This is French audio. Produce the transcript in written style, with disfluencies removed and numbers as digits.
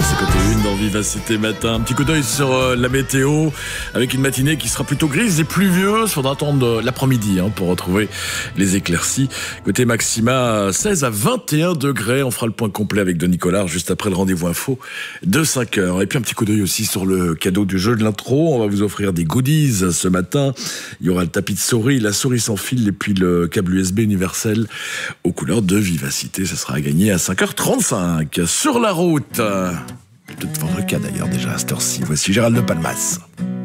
c'est côté 1 dans Vivacité Matin. Un petit coup d'œil sur la météo, avec une matinée qui sera plutôt grise et pluvieuse. Faudra attendre l'après-midi pour retrouver les éclaircies. Côté maxima, 16 à 21 degrés. On fera le point complet avec Denis Collard juste après le rendez-vous info de 5h. Et puis un petit coup d'œil aussi sur le cadeau du jeu de l'intro. On va vous offrir des goodies ce matin. Il y aura le tapis de souris, la souris sans fil et puis le câble USB universel aux couleurs de Vivacité. Ça sera à gagner à 5h35. Sur la route, peut-être le cas d'ailleurs déjà à cette heure-ci. Voici Gérald de Palmas.